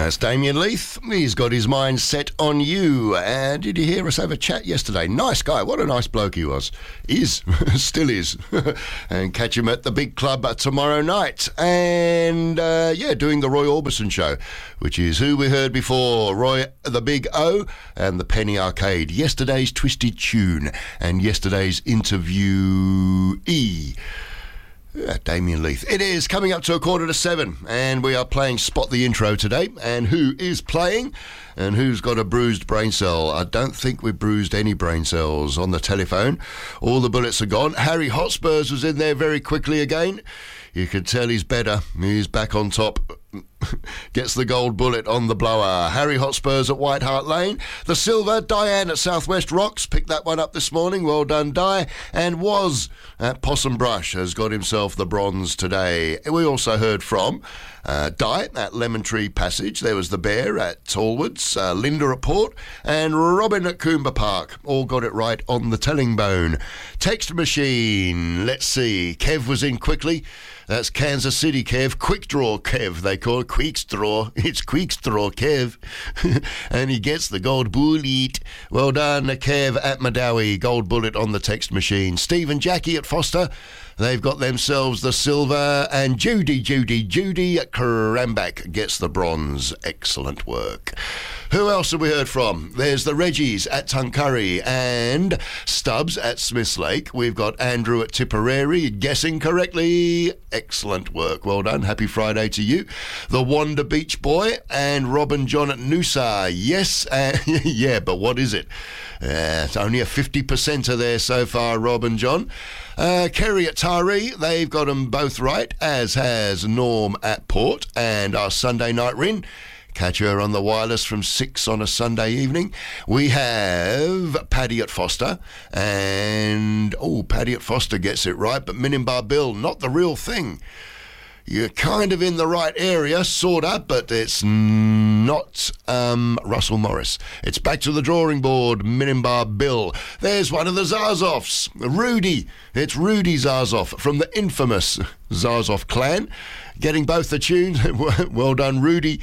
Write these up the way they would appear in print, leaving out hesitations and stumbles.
That's Damien Leith. He's got his mind set on you. And did you hear us have a chat yesterday? Nice guy. What a nice bloke he was. Still is. And catch him at the big club tomorrow night. And, doing the Roy Orbison show, which is who we heard before, Roy the Big O and the Penny Arcade. Yesterday's Twisted Tune and yesterday's interviewee. Damien Leith. It is coming up to 7:15, and we are playing Spot the Intro today. And who is playing? And who's got a bruised brain cell? I don't think we bruised any brain cells on the telephone. All the bullets are gone. Harry Hotspurs was in there very quickly again. You can tell he's better. He's back on top. Gets the gold bullet on the blower. Harry Hotspurs at White Hart Lane. The silver, Diane at Southwest Rocks. Picked that one up this morning. Well done, Di. And Was at Possum Brush has got himself the bronze today. We also heard from Di at Lemon Tree Passage. There was the Bear at Tallwoods, Linda at Port, and Robin at Coomber Park. All got it right on the telling bone. Text machine. Let's see. Kev was in quickly. That's Kansas City Kev. Quick Draw Kev, they call it. Quickstraw. It's Quickstraw Kev. And he gets the gold bullet. Well done, Kev at Madawi. Gold bullet on the text machine. Steve and Jackie at Foster. They've got themselves the silver. And Judy at Karambak gets the bronze. Excellent work. Who else have we heard from? There's the Reggies at Tuncurry and Stubbs at Smiths Lake. We've got Andrew at Tipperary, guessing correctly. Excellent work. Well done. Happy Friday to you. The Wanda Beach Boy and Robin John at Noosa. Yes. Yeah, but what is it? It's only a 50%er there so far, Robin John. Kerry at Taree, they've got them both right, as has Norm at Port. And our Sunday night Rin. Catch her on the wireless from 6 on a Sunday evening. We have Paddy at Foster. And, Paddy at Foster gets it right, but Minimbar Bill, not the real thing. You're kind of in the right area, sort of, but it's not Russell Morris. It's back to the drawing board, Minimbar Bill. There's one of the Zarzofs, Rudy. It's Rudy Zarzov from the infamous Zarzov clan. Getting both the tunes. Well done, Rudy.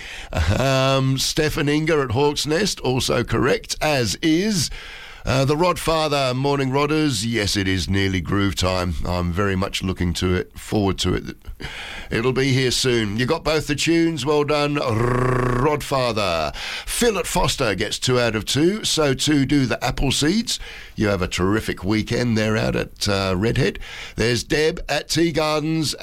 Stefan Inger at Hawk's Nest, also correct, as is... the Rodfather, Morning Rodders. Yes, it is nearly groove time. I'm very much looking forward to it. It'll be here soon. You got both the tunes. Well done, Rodfather. Phil at Foster gets 2 out of 2. So too do the Appleseeds. You have a terrific weekend there out at Redhead. There's Deb at Tea Gardens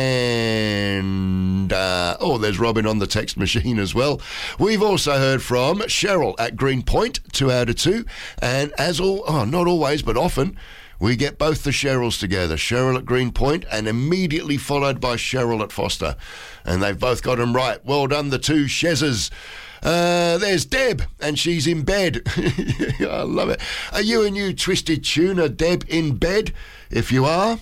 and... there's Robin on the text machine as well. We've also heard from Cheryl at Green Point, 2 out of 2. And not always, but often, we get both the Cheryls together. Cheryl at Green Point and immediately followed by Cheryl at Foster. And they've both got them right. Well done, the two Chezzers. There's Deb, and she's in bed. I love it. Are you a new Twisted Tuner, Deb, in bed? If you are...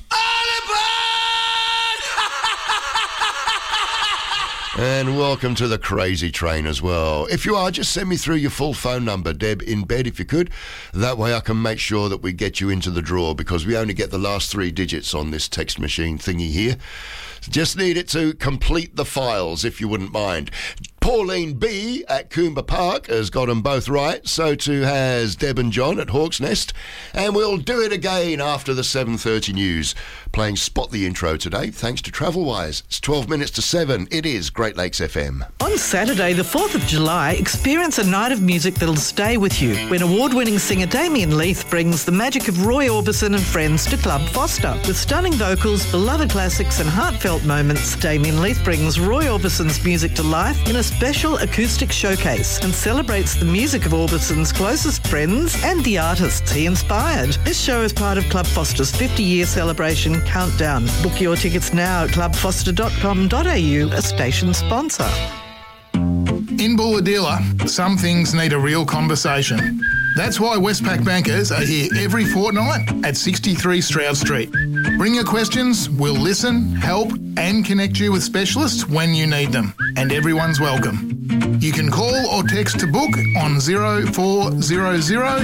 And welcome to the Crazy Train as well. If you are, just send me through your full phone number, Deb, in bed if you could. That way I can make sure that we get you into the draw, because we only get the last 3 digits on this text machine thingy here. Just need it to complete the files, if you wouldn't mind. Pauline B at Coomber Park has got them both right. So too has Deb and John at Hawk's Nest. And we'll do it again after the 7:30 news. Playing Spot the Intro today, thanks to Travelwise. It's 12 minutes to 7. It is Great Lakes FM. On Saturday, the 4th of July, experience a night of music that'll stay with you when award-winning singer Damien Leith brings the magic of Roy Orbison and friends to Club Foster. With stunning vocals, beloved classics and heartfelt moments, Damien Leith brings Roy Orbison's music to life in a special acoustic showcase and celebrates the music of Orbison's closest friends and the artists he inspired. This show is part of Club Foster's 50-year celebration countdown. Book your tickets now at clubfoster.com.au, a station sponsor. In Bulahdelah, some things need a real conversation. That's why Westpac bankers are here every fortnight at 63 Stroud Street. Bring your questions, we'll listen, help and connect you with specialists when you need them. And everyone's welcome. You can call or text to book on 0400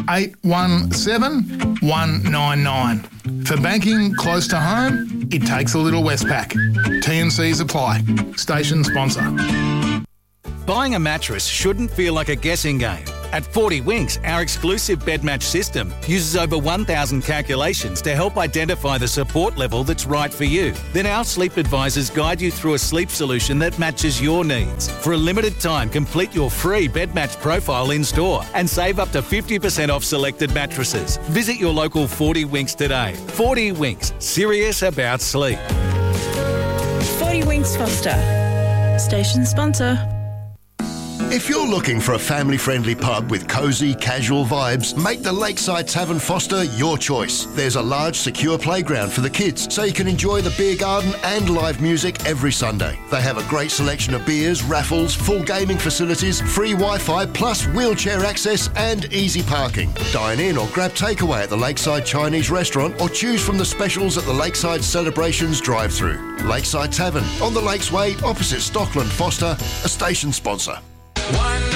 817 199. For banking close to home, it takes a little Westpac. T&Cs apply. Station sponsor. Buying a mattress shouldn't feel like a guessing game. At 40 Winks, our exclusive bed match system uses over 1,000 calculations to help identify the support level that's right for you. Then our sleep advisors guide you through a sleep solution that matches your needs. For a limited time, complete your free bed match profile in store and save up to 50% off selected mattresses. Visit your local 40 Winks today. 40 Winks, serious about sleep. 40 Winks Foster, station sponsor. If you're looking for a family-friendly pub with cosy, casual vibes, make the Lakeside Tavern Foster your choice. There's a large, secure playground for the kids, so you can enjoy the beer garden and live music every Sunday. They have a great selection of beers, raffles, full gaming facilities, free Wi-Fi, plus wheelchair access and easy parking. Dine in or grab takeaway at the Lakeside Chinese restaurant or choose from the specials at the Lakeside Celebrations drive-through. Lakeside Tavern, on the Lakes Way, opposite Stockland Foster, a station sponsor.